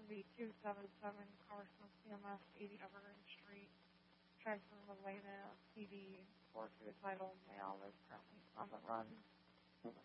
be 277 Carson CMS 80 Evergreen Street, transfer Melena CD 4 to the title. Mail is currently on the run.